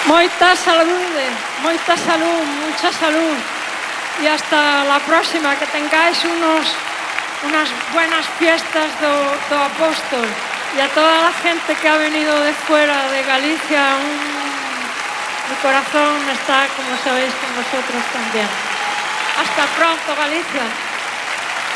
Moita saúde, moita salud, mucha salud. Y hasta la próxima, que tengáis unas buenas fiestas do Apóstol. Y a toda la gente que ha venido de fuera de Galicia, mi corazón está, como sabéis, con vosotros también. Hasta pronto, Galicia.